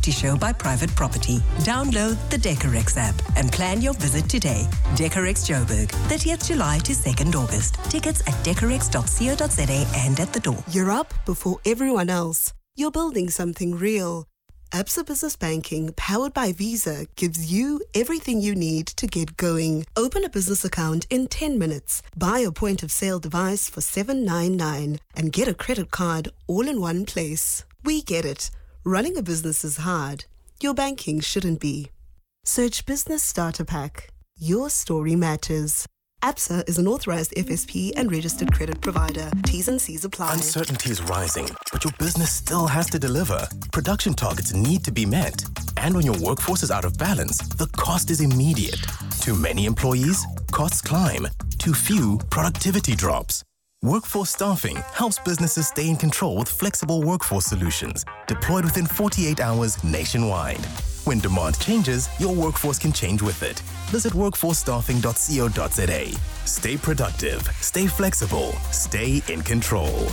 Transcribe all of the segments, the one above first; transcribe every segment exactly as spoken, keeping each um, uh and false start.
property show by Private Property. Download the Decorex app and plan your visit today. Decorex Joburg, thirtieth July to second August. Tickets at decorex dot co dot za and at the door. You're up before everyone else. You're building something real. Absa Business Banking, powered by Visa, gives you everything you need to get going. Open a business account in ten minutes. Buy a point-of-sale device for seven ninety-nine and get a credit card all in one place. We get it. Running a business is hard. Your banking shouldn't be. Search Business Starter Pack. Your story matters. Absa is an authorized F S P and registered credit provider. T's and C's apply. Uncertainty is rising, but your business still has to deliver. Production targets need to be met. And when your workforce is out of balance, the cost is immediate. Too many employees? Costs climb. Too few? Productivity drops. Workforce Staffing helps businesses stay in control with flexible workforce solutions, deployed within forty-eight hours nationwide. When demand changes, your workforce can change with it. Visit workforce staffing dot co dot za. Stay productive, stay flexible, stay in control.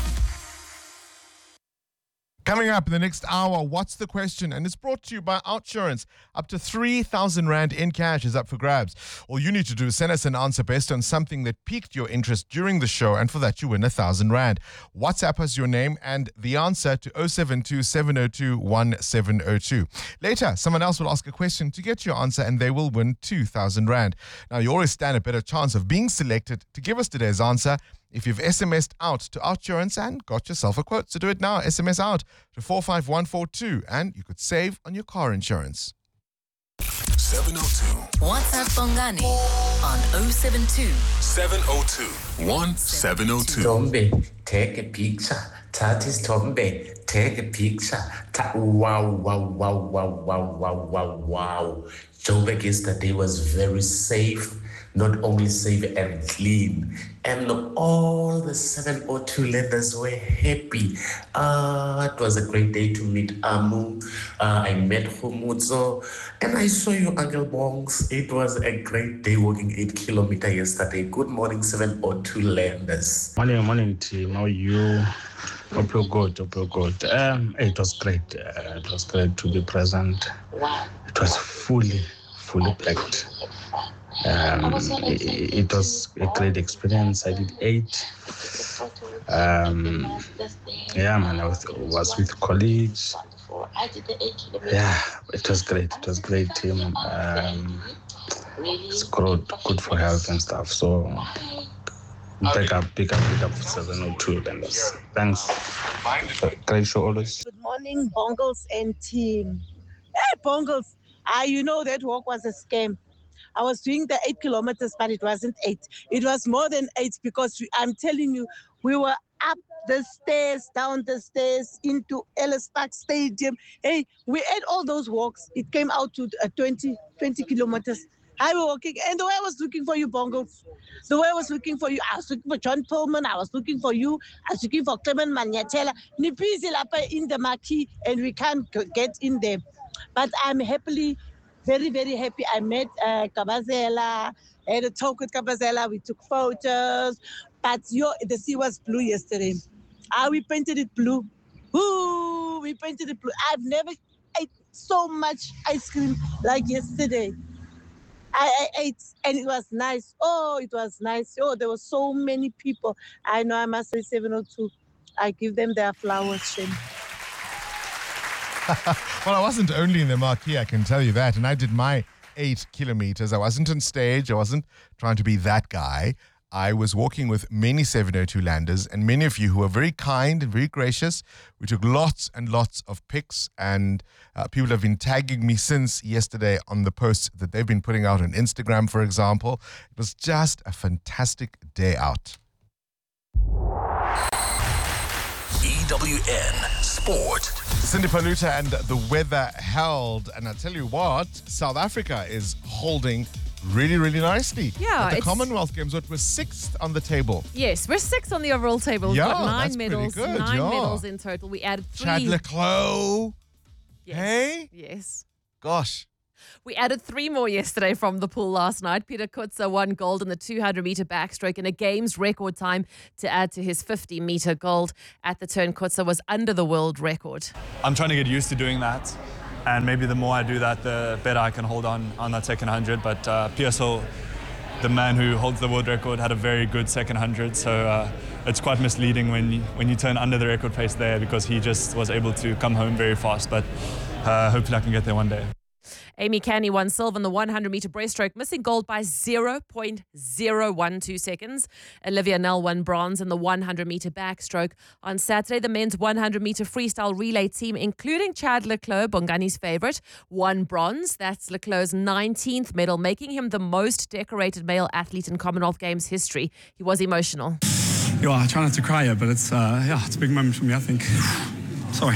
Coming up in the next hour, what's the question? And it's brought to you by OUTsurance. Up to three thousand rand in cash is up for grabs. All you need to do is send us an answer based on something that piqued your interest during the show, and for that you win one thousand rand. WhatsApp us your name and the answer to oh seven two, seven oh two, one seven oh two. Later, someone else will ask a question to get your answer and they will win two thousand rand. Now, you always stand a better chance of being selected to give us today's answer if you've S M S'd out to OUTsurance and got yourself a quote. So do it now. S M S out to four five one four two and you could save on your car insurance. seven oh two. WhatsApp Bongani on oh seven two, seven oh two, one seven oh two. Tombe, take a picture. Tatis Tombe, take a picture. Ta- wow, wow, wow, wow, wow, wow, wow, wow. Joburg yesterday was very safe. Not only safe and clean, and all the seven oh two letters were happy. Uh, it was a great day to meet Amu. Uh, I met Humutso, and I saw you, Uncle Bongs. It was a great day walking eight kilometers yesterday. Good morning, seven oh two landers. Morning, morning, team. How are you? Hope you're good, hope you're good. Um, it was great. Uh, it was great to be present. It was fully, fully packed. Um, it, it was a great experience. I did eight. Um, yeah, man, I was, was with colleagues. Yeah, it was great. It was great, team. Um, it's good, good for health and stuff. So, pick up, pick up, pick up seven oh two vendors. Thanks. Great show always. Good morning, Bongles and team. Hey, Bongles. Ah, you know that walk was a scam. I was doing the eight kilometers, but it wasn't eight. It was more than eight because we, I'm telling you, we were up the stairs, down the stairs, into Ellis Park Stadium. Hey, we ate all those walks. It came out to uh, twenty, twenty kilometers. I was walking, and the way I was looking for you, Bongles, the way I was looking for you, I was looking for John Pullman, I was looking for you, I was looking for Clement Manyatela. Ni busy in the marquee, and we can't get in there. But I'm happily Very, very happy. I met uh, Kabazela, I had a talk with Kabazela. We took photos. But your, the sea was blue yesterday. Ah, we painted it blue. Ooh, we painted it blue. I've never ate so much ice cream like yesterday. I, I ate, and it was nice. Oh, it was nice. Oh, there were so many people. I know I must say seven oh two. I give them their flowers, Shane. Well, I wasn't only in the marquee, I can tell you that. And I did my eight kilometers. I wasn't on stage. I wasn't trying to be that guy. I was walking with many seven oh two landers and many of you who were very kind and very gracious. We took lots and lots of pics, and uh, people have been tagging me since yesterday on the posts that they've been putting out on Instagram, for example. It was just a fantastic day out. E W N Sport. Cindy Paluta and the weather held. And I tell you what, South Africa is holding really, really nicely. Yeah. At the it's... Commonwealth Games, what was sixth on the table. Yes, we're sixth on the overall table. We've yeah, got nine that's medals. pretty good. Nine yeah. medals in total. We added three. Chad Leclos. Yes. Hey? Yes. Gosh. We added three more yesterday from the pool last night. Peter Kutzer won gold in the two hundred meter backstroke in a game's record time to add to his fifty meter gold. At the turn, Kutzer was under the world record. I'm trying to get used to doing that. And maybe the more I do that, the better I can hold on on that second hundred. But uh, P S O, the man who holds the world record, had a very good second hundred. So uh, it's quite misleading when you, when you turn under the record pace there, because he just was able to come home very fast. But uh, hopefully I can get there one day. Amy Canny won silver in the one hundred metre breaststroke, missing gold by zero point zero one two seconds. Olivia Nell won bronze in the one hundred metre backstroke. On Saturday, the men's one hundred metre freestyle relay team, including Chad Leclerc, Bongani's favourite, won bronze. That's Leclerc's nineteenth medal, making him the most decorated male athlete in Commonwealth Games history. He was emotional. Yeah, I try not to cry here, but it's uh, yeah, it's a big moment for me, I think. Sorry.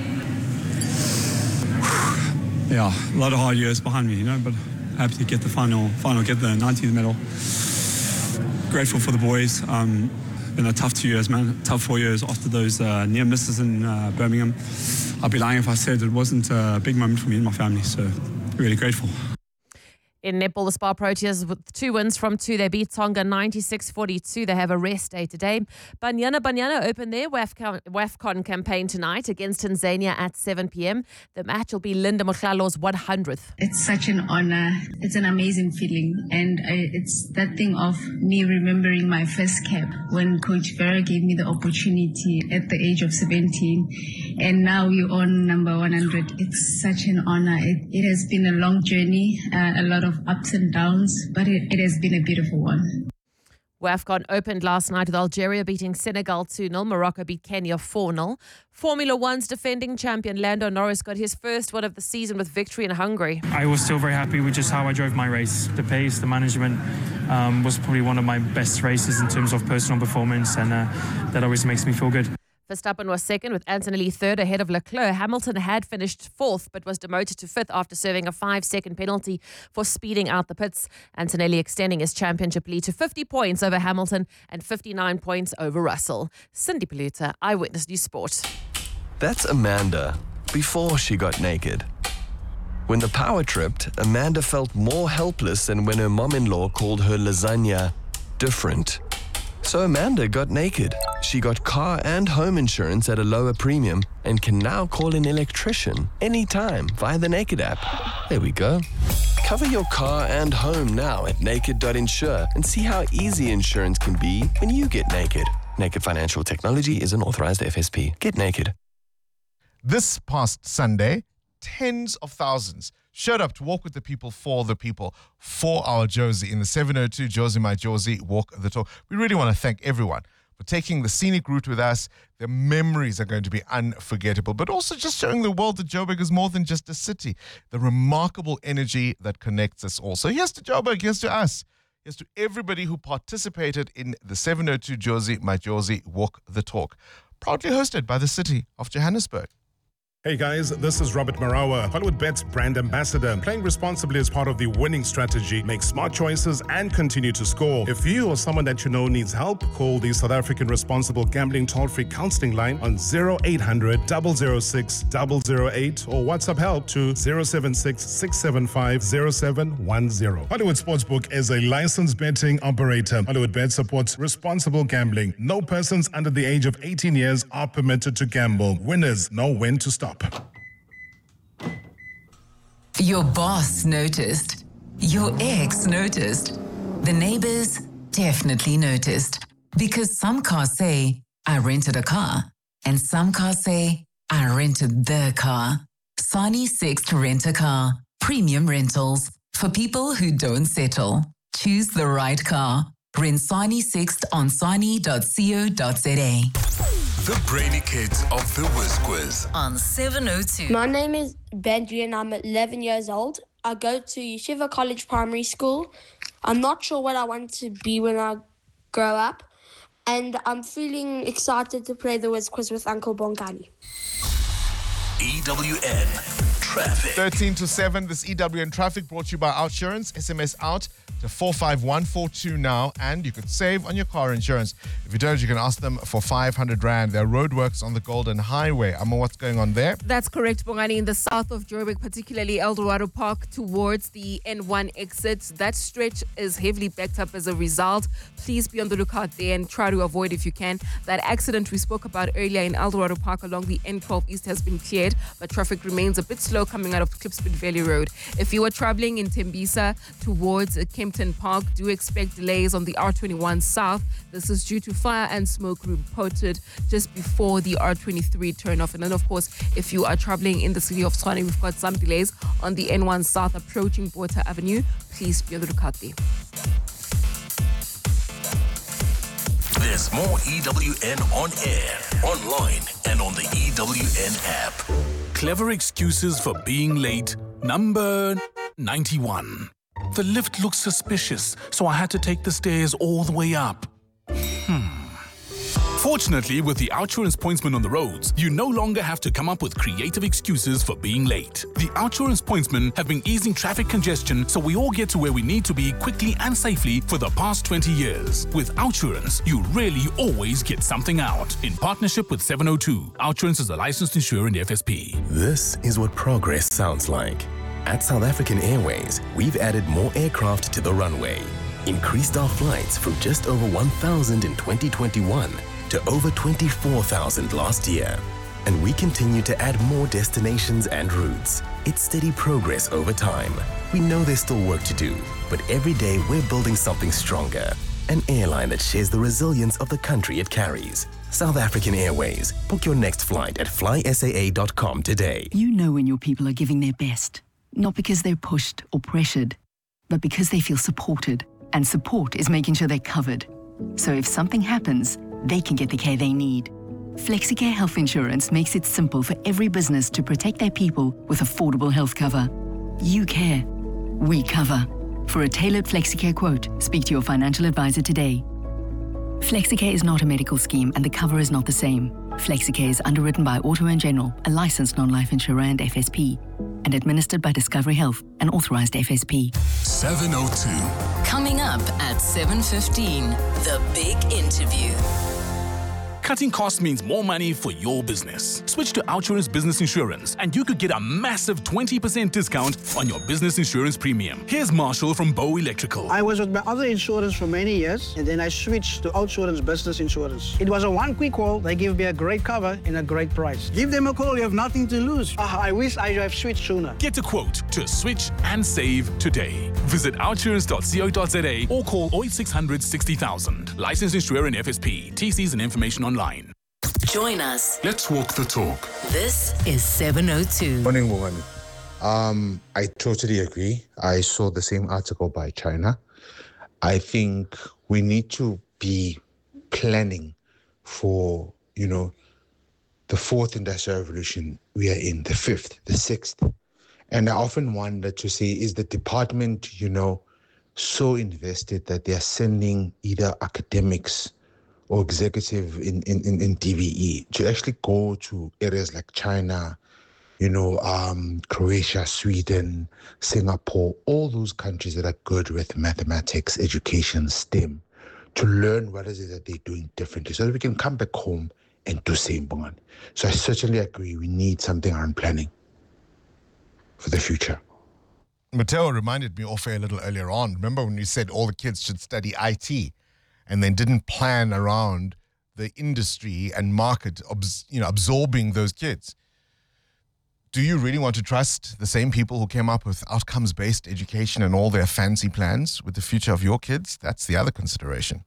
Yeah, a lot of hard years behind me, you know, but happy to get the final, final, get the nineteenth medal. Grateful for the boys. Um, been a tough two years, man. Tough four years after those uh, near misses in uh, Birmingham. I'd be lying if I said it wasn't a big moment for me and my family, so really grateful. In netball, the Spa Proteas with two wins from two. They beat Tonga ninety-six forty-two. They have a rest day today. Banyana Banyana open their WAFCON, WAFCON campaign tonight against Tanzania at seven p.m. The match will be Linda Mohlalo's one hundredth. It's such an honor. It's an amazing feeling. And I, it's that thing of me remembering my first cap when Coach Vera gave me the opportunity at the age of seventeen. And now we're on number one hundred. It's such an honor. It, it has been a long journey, uh, a lot of ups and downs, but it, it has been a beautiful one. WAFCON opened last night with Algeria beating Senegal two nil. Morocco beat Kenya four nil. Formula One's defending champion Lando Norris got his first one of the season with victory in Hungary. I was still very happy with just how I drove my race. The pace, the management um, was probably one of my best races in terms of personal performance, and uh, that always makes me feel good. Verstappen was second with Antonelli third ahead of Leclerc. Hamilton had finished fourth but was demoted to fifth after serving a five-second penalty for speeding out the pits. Antonelli extending his championship lead to fifty points over Hamilton and fifty-nine points over Russell. Cindy Paluta, Eyewitness News Sport. That's Amanda before she got naked. When the power tripped, Amanda felt more helpless than when her mom-in-law called her lasagna different. So Amanda got naked. She got car and home insurance at a lower premium and can now call an electrician anytime via the Naked app. There we go. Cover your car and home now at naked dot insure and see how easy insurance can be when you get naked. Naked Financial Technology is an authorized F S P. Get naked. This past Sunday, tens of thousands showed up to walk with the people for the people for our Josie in the seven oh two Josie My Josie Walk the Talk. We really want to thank everyone for taking the scenic route with us. Their memories are going to be unforgettable, but also just showing the world that Joburg is more than just a city. The remarkable energy that connects us all. So here's to Joburg, here's to us. Here's to everybody who participated in the seven oh two Josie My Josie Walk the Talk. Proudly hosted by the city of Johannesburg. Hey guys, this is Robert Marawa, HollywoodBets brand ambassador. Playing responsibly is part of the winning strategy. Make smart choices and continue to score. If you or someone that you know needs help, call the South African Responsible Gambling Toll-Free Counseling Line on zero eight hundred, zero zero six, zero zero eight or WhatsApp help to zero seven six, six seven five, zero seven one zero. Hollywood Sportsbook is a licensed betting operator. HollywoodBet supports responsible gambling. No persons under the age of eighteen years are permitted to gamble. Winners know when to stop. Your boss noticed. Your ex noticed. The neighbors definitely noticed. Because some cars say, I rented a car. And some cars say, I rented the car. Sani Sixt Rent a Car. Premium rentals. For people who don't settle. Choose the right car. Rent Sani Sixt on sani dot co dot za. The Brainy Kids of the Whiz Quiz on seven oh two. My name is Benji and I'm eleven years old. I go to Yeshiva College Primary School. I'm not sure what I want to be when I grow up. And I'm feeling excited to play the Whiz Quiz with Uncle Bongani. E W N Traffic. thirteen to seven, this E W N Traffic brought to you by Outsurance. S M S out to four five one four two now, and you could save on your car insurance. If you don't, you can ask them for five hundred rand. There are roadworks on the Golden Highway. Amma, what's going on there? That's correct, Bongani. In the south of Joburg, particularly Eldorado Park towards the N one exit, that stretch is heavily backed up as a result. Please be on the lookout there and try to avoid, if you can. That accident we spoke about earlier in Eldorado Park along the N twelve East has been cleared, but traffic remains a bit slow coming out of Klipspruit Valley Road. If you are traveling in Tembisa towards uh, Kempton Park, do expect delays on the R twenty-one South. This is due to fire and smoke reported just before the R twenty-three turnoff. And then, of course, if you are traveling in the city of Tshwane, we've got some delays on the N one South approaching Botha Avenue. Please be on the lookout there. There's more E W N on air, online, and on the E W N app. Clever excuses for being late. Number ninety-one. The lift looks suspicious, so I had to take the stairs all the way up. Hmm. Fortunately, with the Outsurance pointsman on the roads, you no longer have to come up with creative excuses for being late. The Outsurance pointsmen have been easing traffic congestion so we all get to where we need to be quickly and safely for the past twenty years. With Outsurance, you really always get something out. In partnership with seven oh two, Outsurance is a licensed insurer in the F S P. This is what progress sounds like. At South African Airways, we've added more aircraft to the runway, increased our flights from just over one thousand in twenty twenty-one to over twenty-four thousand last year. And we continue to add more destinations and routes. It's steady progress over time. We know there's still work to do, but every day we're building something stronger. An airline that shares the resilience of the country it carries. South African Airways. Book your next flight at fly S A A dot com today. You know when your people are giving their best, not because they're pushed or pressured, but because they feel supported. And support is making sure they're covered. So if something happens, they can get the care they need. FlexiCare Health Insurance makes it simple for every business to protect their people with affordable health cover. You care. We cover. For a tailored FlexiCare quote, speak to your financial advisor today. FlexiCare is not a medical scheme and the cover is not the same. FlexiCare is underwritten by Auto and General, a licensed non-life insurer and F S P, and administered by Discovery Health, an authorized F S P. seven oh two. Coming up at seven fifteen, the big interview. Cutting costs means more money for your business. Switch to Outsurance Business Insurance and you could get a massive twenty percent discount on your business insurance premium. Here's Marshall from Bow Electrical. I was with my other insurance for many years and then I switched to Outsurance Business Insurance. It was a one quick call. They give me a great cover and a great price. Give them a call. You have nothing to lose. Ah, I wish I have switched sooner. Get a quote to switch and save today. Visit outsurance dot co dot za or call oh eight six hundred sixty thousand. Licensed insurer in F S P. T Cs and information online. Join us. Let's walk the talk. This is seven oh two. Morning, woman. Um, I totally agree. I saw the same article by China. I think we need to be planning for, you know, the fourth industrial revolution. We are in the fifth, the sixth. And I often wonder to say, is the department, you know, so invested that they are sending either academics or executive in, in, in, in D V E to actually go to areas like China, you know, um, Croatia, Sweden, Singapore, all those countries that are good with mathematics, education, STEM, to learn what is it that they're doing differently so that we can come back home and do same bond. So I certainly agree we need something around planning for the future. Mateo reminded me off air a little earlier on. Remember when you said all the kids should study I T? And then didn't plan around the industry and market, you know, absorbing those kids. Do you really want to trust the same people who came up with outcomes-based education and all their fancy plans with the future of your kids? That's the other consideration.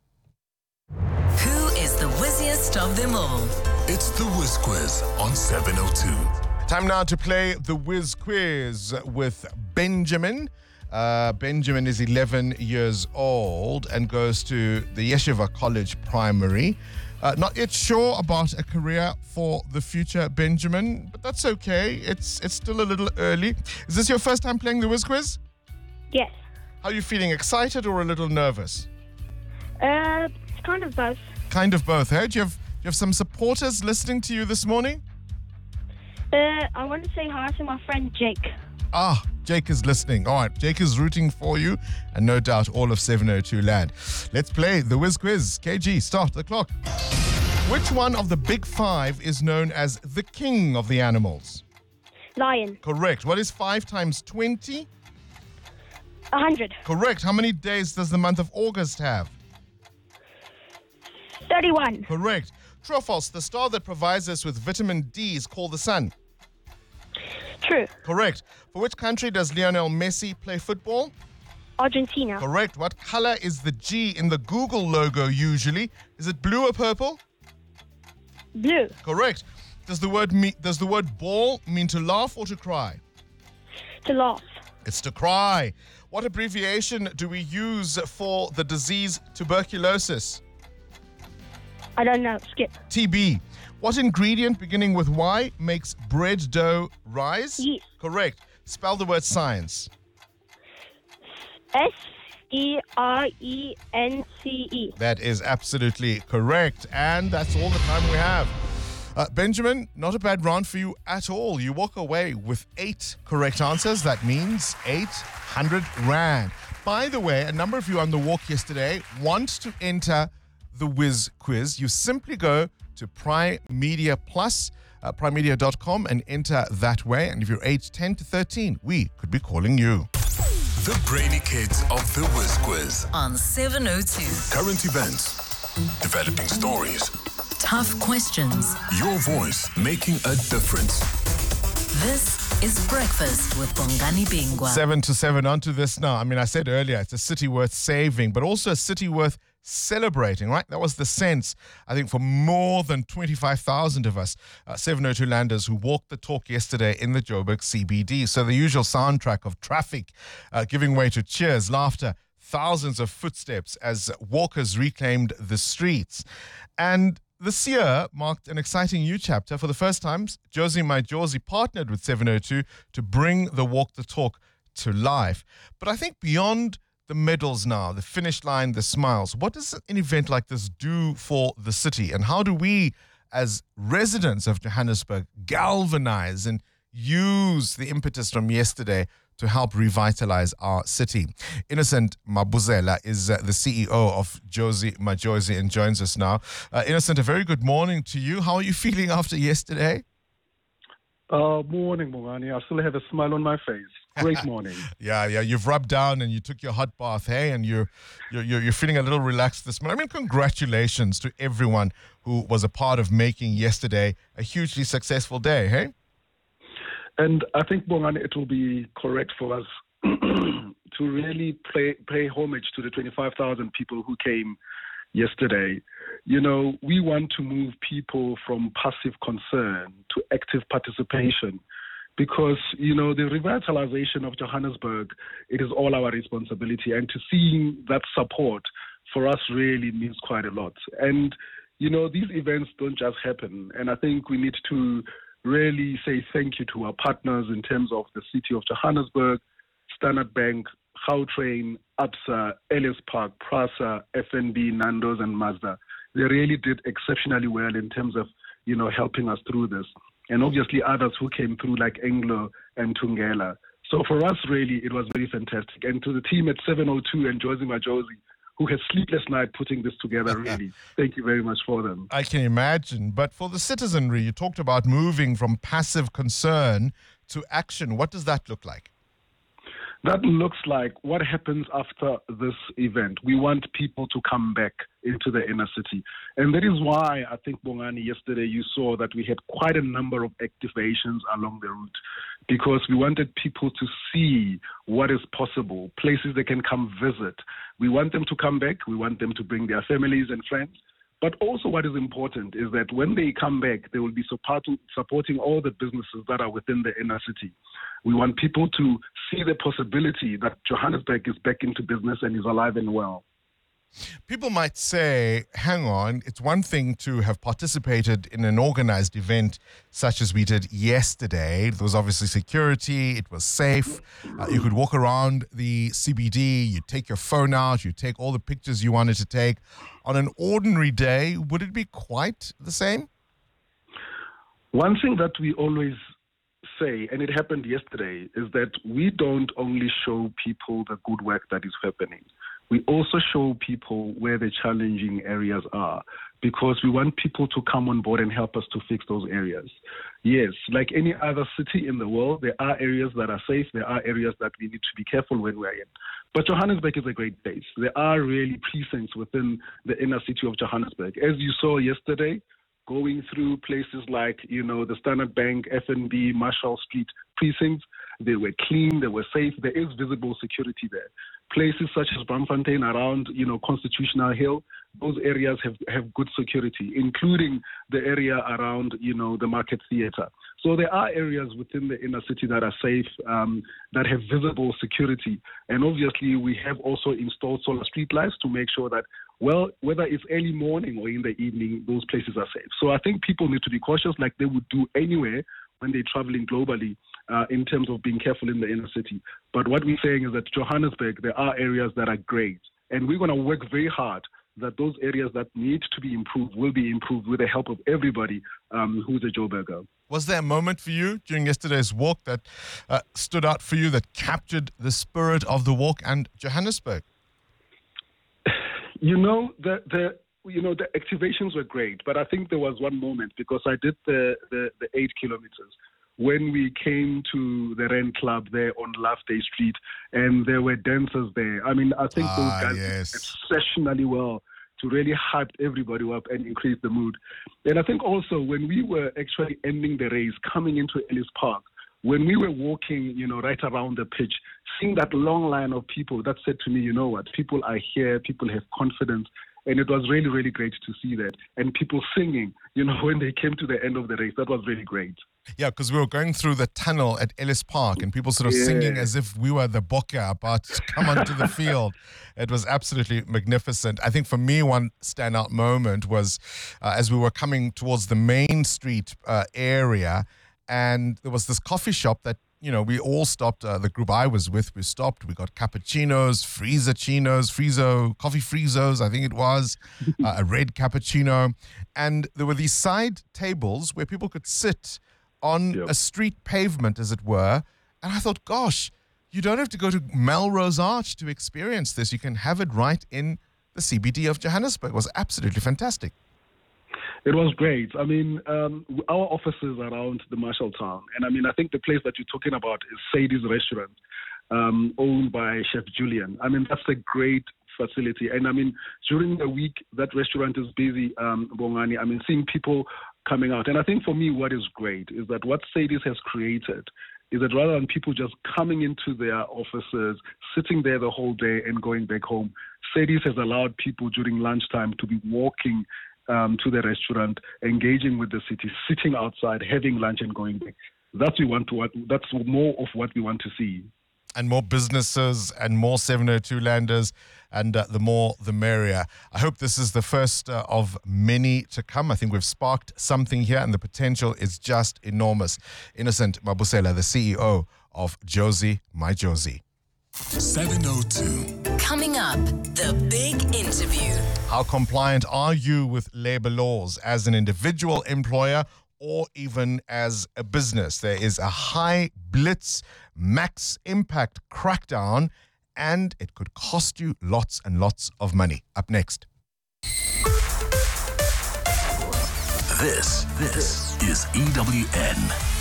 Who is the whizziest of them all? It's the Whiz Quiz on seven oh two. Time now to play the Whiz Quiz with Benjamin. Uh, Benjamin is eleven years old and goes to the Yeshiva College Primary. Uh, not yet sure about a career for the future, Benjamin, but that's okay. It's it's still a little early. Is this your first time playing the Whiz Quiz? Yes. How are you feeling? Excited or a little nervous? Uh, it's kind of both. Kind of both, hey? Do you have, do you have some supporters listening to you this morning? Uh, I want to say hi to my friend Jake. Ah, Jake is listening. All right, Jake is rooting for you, and no doubt all of seven oh two land. Let's play the Whiz Quiz. K G, start the clock. Which one of the big five is known as the king of the animals? Lion. Correct. What is five times twenty? A hundred. Correct. How many days does the month of August have? Thirty-one. Correct. True or false? The star that provides us with vitamin D is called the sun. True. Correct. For which country does Lionel Messi play football? Argentina. Correct. What color is the G in the Google logo usually? Is it blue or purple? Blue. Correct. Does the word me- does the word ball mean to laugh or to cry? To laugh. It's to cry. What abbreviation do we use for the disease tuberculosis? I don't know. Skip. T B. What ingredient beginning with Y makes bread dough rise? Yeast. Correct. Spell the word science. S E R E N C E. That is absolutely correct. And that's all the time we have. Uh, Benjamin, not a bad round for you at all. You walk away with eight correct answers. That means eight hundred rand. By the way, a number of you on the walk yesterday want to enter the Whiz quiz. You simply go to Prime Media Plus, uh, prime media dot com, and enter that way. And if you're aged ten to thirteen, we could be calling you. The Brainy Kids of the Whiz Quiz. On seven oh two. Current events, developing stories, Tough questions. your voice making a difference. This is Breakfast with Bongani Bingwa. Seven to seven onto this now. I mean, I said earlier, it's a city worth saving, but also a city worth celebrating, right? That was the sense, I think, for more than twenty-five thousand of us, uh, seven oh two landers who walked the talk yesterday in the Joburg C B D. So the usual soundtrack of traffic uh, giving way to cheers, laughter, thousands of footsteps as walkers reclaimed the streets. And this year marked an exciting new chapter. For the first time, Josie My Josie partnered with seven oh two to bring the Walk the Talk to life. But I think beyond the medals now, the finish line, the smiles, what does an event like this do for the city? And how do we, as residents of Johannesburg, galvanize and use the impetus from yesterday to help revitalize our city? Innocent Mabuzela is uh, the C E O of Josie My Josie and joins us now. Uh, Innocent, a very good morning to you. How are you feeling after yesterday? Uh, morning, Bongani. I still have a smile on my face. Great morning. yeah, yeah. You've rubbed down and you took your hot bath, hey, and you're, you're you're you're feeling a little relaxed this morning. I mean, congratulations to everyone who was a part of making yesterday a hugely successful day, hey? And I think, Bongani, it will be correct for us to really pay, pay homage to the twenty-five thousand people who came yesterday. You know, we want to move people from passive concern to active participation because, you know, the revitalization of Johannesburg, it is all our responsibility. And to see that support for us really means quite a lot. And, you know, these events don't just happen. And I think we need to really say thank you to our partners in terms of the city of Johannesburg, Standard Bank, Gautrain, Absa, Ellis Park, Prasa, F N B, Nando's, and Mazda. They really did exceptionally well in terms of, you know, helping us through this. And obviously others who came through like Anglo and Tungela. So for us, really, it was very fantastic. And to the team at seven oh two and Josie My Josie, who had sleepless night putting this together, really, thank you very much for them. I can imagine. But for the citizenry, you talked about moving from passive concern to action. What does that look like? That looks like what happens after this event. We want people to come back into the inner city. And that is why I think, Bongani, yesterday you saw that we had quite a number of activations along the route because we wanted people to see what is possible, places they can come visit. We want them to come back. We want them to bring their families and friends. But also what is important is that when they come back, they will be support- supporting all the businesses that are within the inner city. We want people to see the possibility that Johannesburg is back into business and is alive and well. People might say, hang on, it's one thing to have participated in an organized event such as we did yesterday. There was obviously security, it was safe. Uh, you could walk around the C B D, you take your phone out, you take all the pictures you wanted to take. On an ordinary day, would it be quite the same? One thing that we always say, and it happened yesterday, is that we don't only show people the good work that is happening. We also show people where the challenging areas are because we want people to come on board and help us to fix those areas. Yes, like any other city in the world, there are areas that are safe. There are areas that we need to be careful when we're in. But Johannesburg is a great place. There are really precincts within the inner city of Johannesburg. As you saw yesterday, going through places like, you know, the Standard Bank, F N B, Marshall Street precincts. They were clean, they were safe. There is visible security there. Places such as Braamfontein around, you know, Constitutional Hill, those areas have, have good security, including the area around, you know, the Market Theatre. So there are areas within the inner city that are safe, um, that have visible security. And obviously we have also installed solar street lights to make sure that, well, whether it's early morning or in the evening, those places are safe. So I think people need to be cautious like they would do anywhere when they're traveling globally, uh, in terms of being careful in the inner city. But what we're saying is that Johannesburg, there are areas that are great. And we're going to work very hard that those areas that need to be improved will be improved with the help of everybody um, who's a Joburger. Was there a moment for you during yesterday's walk that uh, stood out for you, that captured the spirit of the walk and Johannesburg? You know, the the you know the activations were great, but I think there was one moment because I did the the, the eight kilometers when we came to the Rand Club there on Loveday Street, and there were dancers there. I mean, I think ah, those guys yes. did exceptionally well to really hype everybody up and increase the mood. And I think also when we were actually ending the race, coming into Ellis Park, when we were walking, you know, right around the pitch, seeing that long line of people, that said to me, you know what, people are here, people have confidence. And it was really, really great to see that. And people singing, you know, when they came to the end of the race, that was really great. Yeah, because we were going through the tunnel at Ellis Park and people sort of Yeah. singing as if we were the Bokke about to come onto the field. It was absolutely magnificent. I think for me, one standout moment was uh, as we were coming towards the Main Street uh, area, and there was this coffee shop that, you know, we all stopped. Uh, the group I was with, we stopped. We got cappuccinos, freezer-chinos, friezo, coffee freezos, I think it was, uh, a red cappuccino. And there were these side tables where people could sit on Yep. a street pavement, as it were. And I thought, gosh, you don't have to go to Melrose Arch to experience this. You can have it right in the C B D of Johannesburg. It was absolutely fantastic. It was great. I mean, um, our offices around the Marshall Town, and I mean, I think the place that you're talking about is Sadie's Restaurant, um, owned by Chef Julian. I mean, that's a great facility. And I mean, during the week, that restaurant is busy, um, Bongani. I mean, seeing people coming out. And I think for me, what is great is that what Sadie's has created is that rather than people just coming into their offices, sitting there the whole day and going back home, Sadie's has allowed people during lunchtime to be walking um, to the restaurant, engaging with the city, sitting outside, having lunch and going back. That's we want to. What that's more of what we want to see. And more businesses and more seven oh two landers, and uh, the more the merrier. I hope this is the first uh, of many to come. I think we've sparked something here, and the potential is just enormous. Innocent Mabusela, the C E O of Jozi, My Jozi. seven oh two. Coming up, the big interview. How compliant are you with labor laws as an individual employer or even as a business? There is a high blitz, max impact crackdown, and it could cost you lots and lots of money. Up next. This, this is E W N.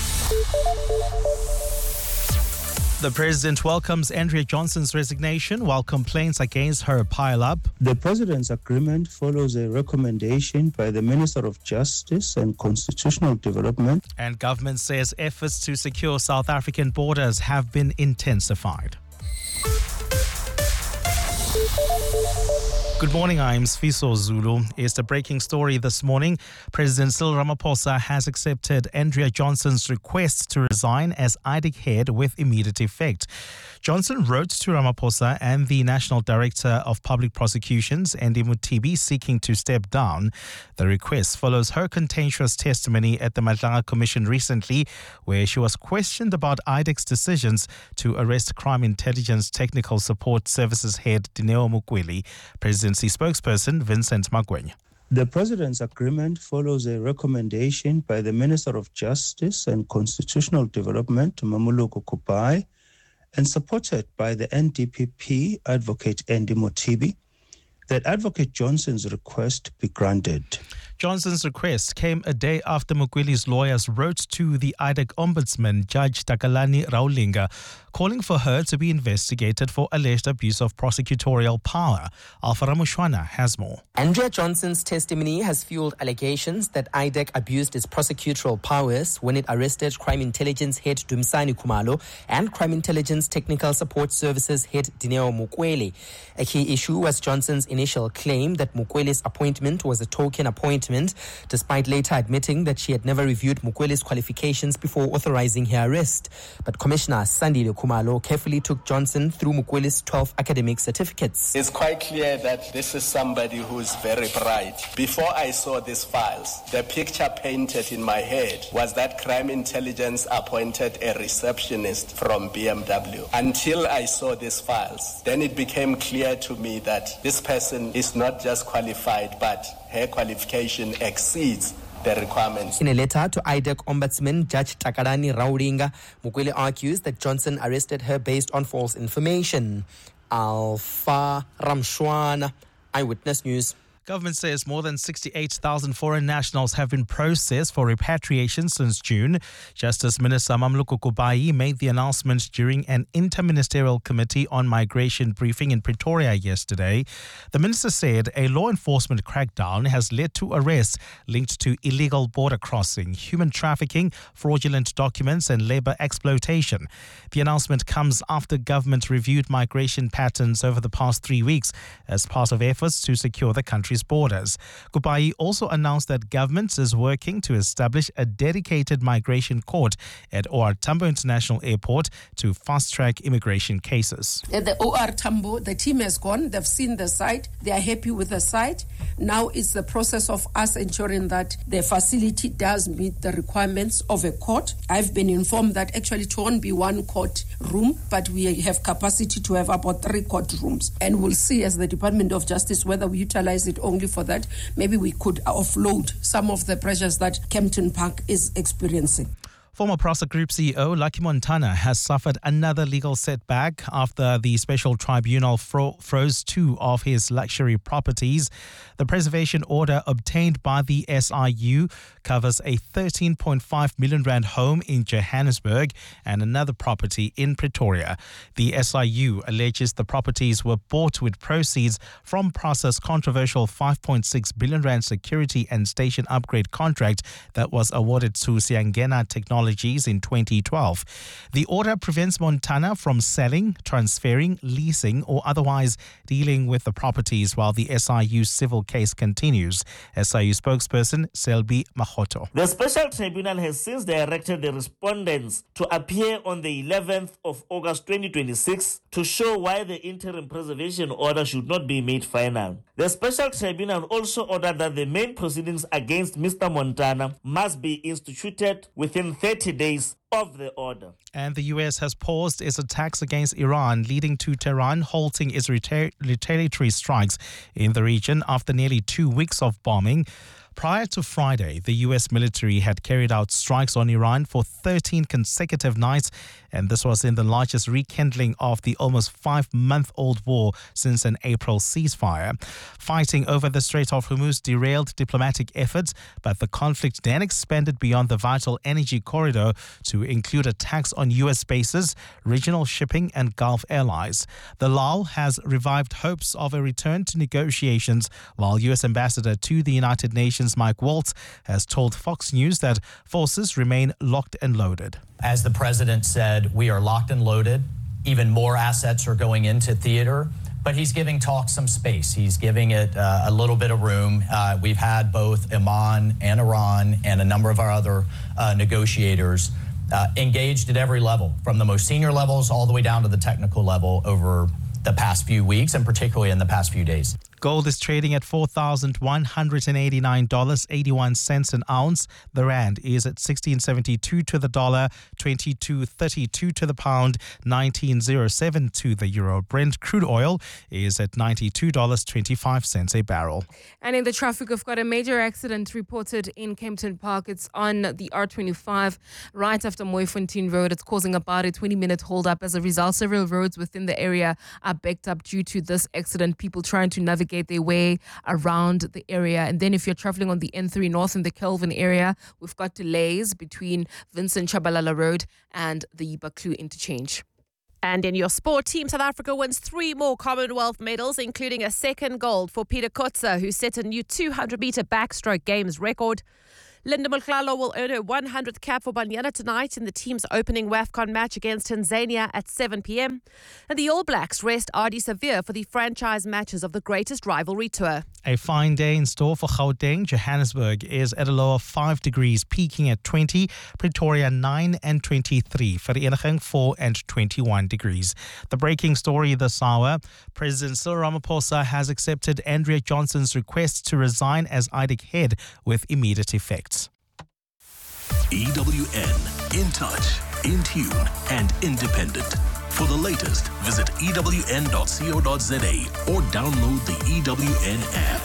The president welcomes Andrea Johnson's resignation while complaints against her pile up. The president's agreement follows a recommendation by the Minister of Justice and Constitutional Development. And government says efforts to secure South African borders have been intensified. Good morning, I'm Sfiso Zulu. It's the breaking story this morning. President Cyril Ramaphosa has accepted Andrea Johnson's request to resign as I D E C head with immediate effect. Johnson wrote to Ramaphosa and the National Director of Public Prosecutions, Andy Mutibi, seeking to step down. The request follows her contentious testimony at the Madlanga Commission recently, where she was questioned about I D E C's decisions to arrest Crime Intelligence Technical Support Services head Dineo Mukweli. Presidency spokesperson Vincent Magwenya. The president's agreement follows a recommendation by the Minister of Justice and Constitutional Development, Mamuluko Kupai, and supported by the N D P P advocate Andy Motibi, that Advocate Johnson's request be granted. Johnson's request came a day after Mukweli's lawyers wrote to the I D E C Ombudsman, Judge Takalani Raulinga, calling for her to be investigated for alleged abuse of prosecutorial power. Alpha Ramushwana has more. Andrea Johnson's testimony has fueled allegations that I D E C abused its prosecutorial powers when it arrested Crime Intelligence Head Dumsani Kumalo and Crime Intelligence Technical Support Services Head Dineo Mukweli. A key issue was Johnson's initial claim that Mukweli's appointment was a token appointment, despite later admitting that she had never reviewed Mukweli's qualifications before authorizing her arrest. But Commissioner Sandile Kumalo carefully took Johnson through Mukweli's twelve academic certificates. It's quite clear that this is somebody who is very bright. Before I saw these files, the picture painted in my head was that Crime Intelligence appointed a receptionist from B M W. Until I saw these files, then it became clear to me that this person is not just qualified, but her qualification exceeds the requirements. In a letter to I D E C Ombudsman Judge Takalani Raulinga, Mukweli argues that Johnson arrested her based on false information. Alpha Ramshwana, Eyewitness News. Government says more than sixty-eight thousand foreign nationals have been processed for repatriation since June. Justice Minister Mamluku Kubai made the announcement during an interministerial committee on migration briefing in Pretoria yesterday. The minister said a law enforcement crackdown has led to arrests linked to illegal border crossing, human trafficking, fraudulent documents and labour exploitation. The announcement comes after government reviewed migration patterns over the past three weeks as part of efforts to secure the country's borders. Kupai also announced that government is working to establish a dedicated migration court at O R Tambo International Airport to fast-track immigration cases. At the O R Tambo, the team has gone. They've seen the site. They are happy with the site. Now it's the process of us ensuring that the facility does meet the requirements of a court. I've been informed that actually it won't be one court room, but we have capacity to have about three court rooms. And we'll see as the Department of Justice whether we utilize it only for that. Maybe we could offload some of the pressures that Kempton Park is experiencing. Former Prasa Group C E O Lucky Montana has suffered another legal setback after the special tribunal fro- froze two of his luxury properties. The preservation order obtained by the S I U covers a thirteen point five million rand home in Johannesburg and another property in Pretoria. The S I U alleges the properties were bought with proceeds from Prasa's controversial five point six billion rand security and station upgrade contract that was awarded to Siangena Technologies in twenty twelve. The order prevents Montana from selling, transferring, leasing, or otherwise dealing with the properties while the S I U civil case continues. S I U spokesperson Selby Mahoto. The special tribunal has since directed the respondents to appear on the eleventh of August twenty twenty-six to show why the interim preservation order should not be made final. The special tribunal also ordered that the main proceedings against Mister Montana must be instituted within thirty days of the order. And the U S has paused its attacks against Iran, leading to Tehran halting its reta- retaliatory strikes in the region after nearly two weeks of bombing. Prior to Friday, the U S military had carried out strikes on Iran for thirteen consecutive nights, and this was in the largest rekindling of the almost five-month-old war since an April ceasefire. Fighting over the Strait of Hormuz derailed diplomatic efforts, but the conflict then expanded beyond the vital energy corridor to include attacks on U S bases, regional shipping, and Gulf allies. The lull has revived hopes of a return to negotiations, while U S Ambassador to the United Nations Mike Waltz has told Fox News that forces remain locked and loaded. As the president said, we are locked and loaded. Even more assets are going into theater. But he's giving talks some space. He's giving it uh, a little bit of room. Uh, we've had both Oman and Iran and a number of our other uh, negotiators uh, engaged at every level, from the most senior levels all the way down to the technical level over the past few weeks, and particularly in the past few days. Gold is trading at four thousand one hundred eighty-nine dollars and eighty-one cents an ounce. The rand is at sixteen seventy-two to the dollar, twenty-two thirty-two to the pound, nineteen oh seven to the euro. Brent crude oil is at ninety-two dollars and twenty-five cents a barrel. And in the traffic, we've got a major accident reported in Kempton Park. It's on the R twenty-five right after Mooifontein Road. It's causing about a twenty-minute hold-up. As a result, several roads within the area are backed up due to this accident. People trying to navigate navigate their way around the area. And then if you're traveling on the N three North in the Kelvin area, we've got delays between Vincent Chabalala Road and the Baklu interchange. And in your sport, Team South Africa wins three more Commonwealth medals, including a second gold for Peter Kotze, who set a new two hundred metre backstroke games record. Linda Mhlalo will earn her one hundredth cap for Banyana tonight in the team's opening WAFCON match against Tanzania at seven p.m. And the All Blacks rest Ardie Savea for the franchise matches of the Greatest Rivalry Tour. A fine day in store for Gauteng. Johannesburg is at a low of five degrees, peaking at twenty. Pretoria nine and twenty-three. Vereeniging four and twenty-one degrees. The breaking story this hour: President Cyril Ramaphosa has accepted Andrea Johnson's request to resign as I D E C head with immediate effect. E W N, in touch, in tune, and independent. For the latest, visit E W N dot co dot za or download the E W N app.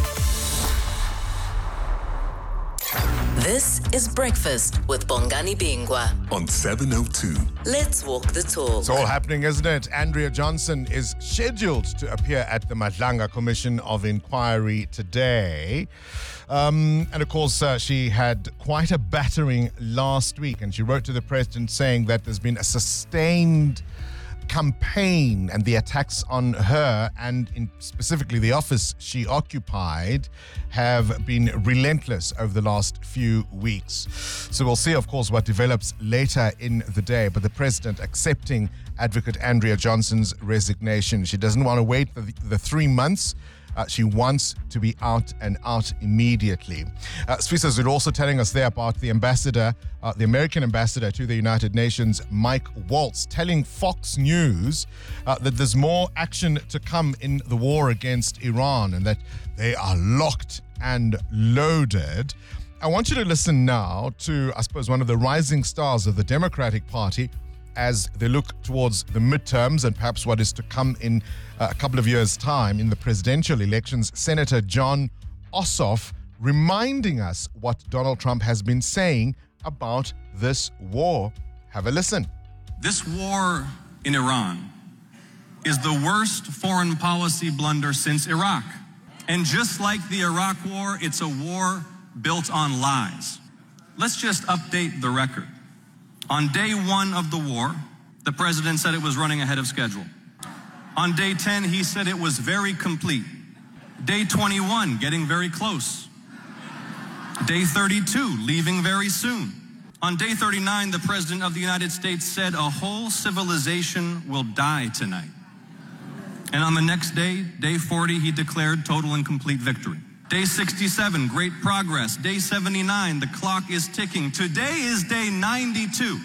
This is Breakfast with Bongani Bingwa on seven oh two. Let's walk the talk. It's all happening, isn't it? Andrea Johnson is scheduled to appear at the Madlanga Commission of Inquiry today. Um, and of course, uh, she had quite a battering last week, and she wrote to the president saying that there's been a sustained campaign and the attacks on her and in specifically the office she occupied have been relentless over the last few weeks. So we'll see, of course, what develops later in the day. But the president accepting Advocate Andrea Johnson's resignation. She doesn't want to wait for the, the three months. Uh, she wants to be out and out immediately. Uh, Swisa is also telling us there about the ambassador, uh, the American ambassador to the United Nations, Mike Waltz, telling Fox News uh, that there's more action to come in the war against Iran and that they are locked and loaded. I want you to listen now to, I suppose, one of the rising stars of the Democratic Party as they look towards the midterms and perhaps what is to come in a couple of years' time in the presidential elections, Senator Jon Ossoff reminding us what Donald Trump has been saying about this war. Have a listen. This war in Iran is the worst foreign policy blunder since Iraq. And just like the Iraq war, it's a war built on lies. Let's just update the record. On day one of the war, the president said it was running ahead of schedule. On day ten, he said it was very complete. Day twenty-one, getting very close. Day thirty-two, leaving very soon. On day thirty-nine, the President of the United States said a whole civilization will die tonight. And on the next day, day forty, he declared total and complete victory. Day sixty-seven, great progress. Day seventy-nine, the clock is ticking. Today is day ninety-two.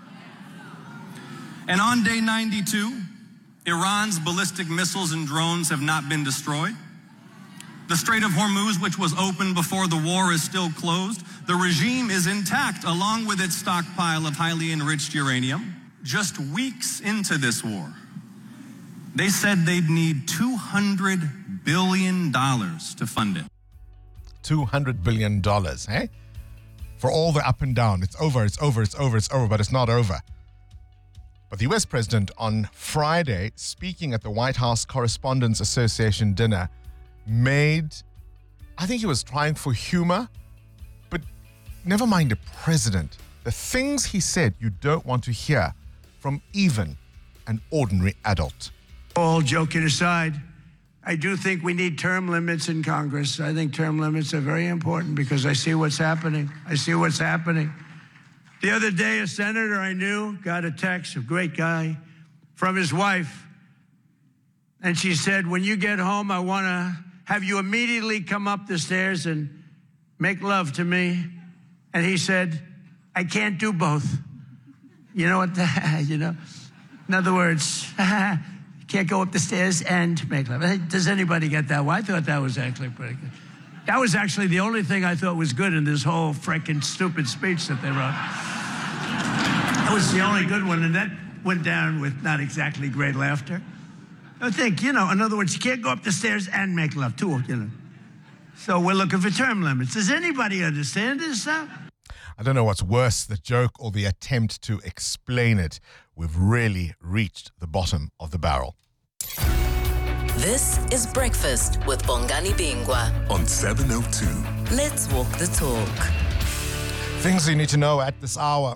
And on day ninety-two, Iran's ballistic missiles and drones have not been destroyed. The Strait of Hormuz, which was open before the war, is still closed. The regime is intact, along with its stockpile of highly enriched uranium. Just weeks into this war, they said they'd need two hundred billion dollars to fund it. two hundred billion dollars, eh? For all the up and down. It's over, it's over, it's over, it's over, but it's not over. But the U S president on Friday, speaking at the White House Correspondents Association dinner, made, I think he was trying for humor, but never mind a president. The things he said you don't want to hear from even an ordinary adult. All joking aside, I do think we need term limits in Congress. I think term limits are very important because I see what's happening. I see what's happening. The other day, a senator I knew got a text, a great guy, from his wife. And she said, when you get home, I want to have you immediately come up the stairs and make love to me. And he said, I can't do both. You know what? The, you know, in other words, can't go up the stairs and make love. Does anybody get that? Well, I thought that was actually pretty good. That was actually the only thing I thought was good in this whole freaking stupid speech that they wrote. That was the only good one, and that went down with not exactly great laughter. I think, you know, in other words, you can't go up the stairs and make love, too, you know. So we're looking for term limits. Does anybody understand this stuff? I don't know what's worse, the joke or the attempt to explain it. We've really reached the bottom of the barrel. This is Breakfast with Bongani Bingwa on seven oh two. Let's walk the talk. Things you need to know at this hour.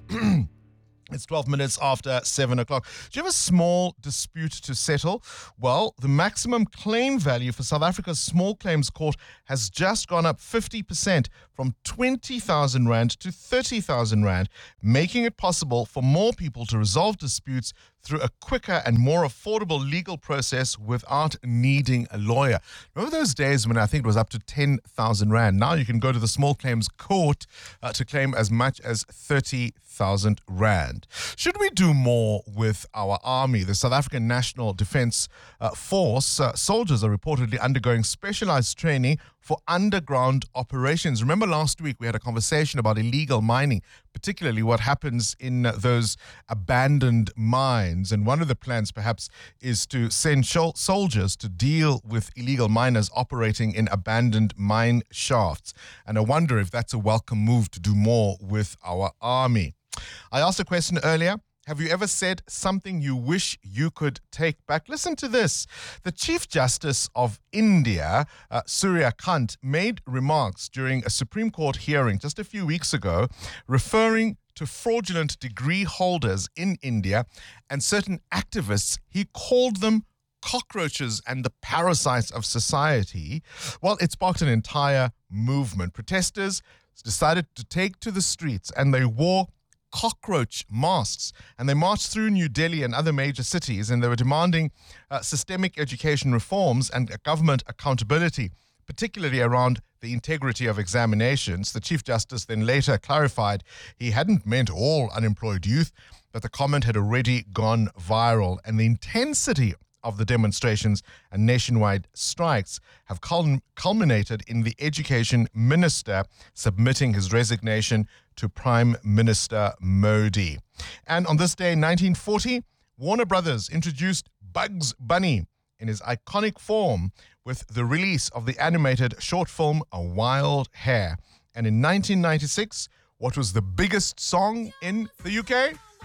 It's twelve minutes after seven o'clock. Do you have a small dispute to settle? Well, the maximum claim value for South Africa's small claims court has just gone up fifty percent from twenty thousand rand to thirty thousand rand, making it possible for more people to resolve disputes through a quicker and more affordable legal process without needing a lawyer. Remember those days when I think it was up to ten thousand rand? Now you can go to the small claims court uh, to claim as much as thirty thousand rand. Should we do more with our army? The South African National Defence uh, Force uh, soldiers are reportedly undergoing specialized training for underground operations. Remember last week we had a conversation about illegal mining, particularly what happens in uh, those abandoned mines. And one of the plans perhaps is to send shol- soldiers to deal with illegal miners operating in abandoned mine shafts. And I wonder if that's a welcome move to do more with our army. I asked a question earlier. Have you ever said something you wish you could take back? Listen to this. The Chief Justice of India, uh, Surya Kant, made remarks during a Supreme Court hearing just a few weeks ago, referring to fraudulent degree holders in India and certain activists. He called them cockroaches and the parasites of society. Well, it sparked an entire movement. Protesters decided to take to the streets and they wore cockroach masks, and they marched through New Delhi and other major cities, and they were demanding uh, systemic education reforms and uh, government accountability, particularly around the integrity of examinations. The Chief Justice then later clarified he hadn't meant all unemployed youth, but the comment had already gone viral, and the intensity of the demonstrations and nationwide strikes have culm- culminated in the education minister submitting his resignation to Prime Minister Modi. And on this day in nineteen forty, Warner Brothers introduced Bugs Bunny in his iconic form with the release of the animated short film A Wild Hare. And in nineteen ninety-six, what was the biggest song in the U K?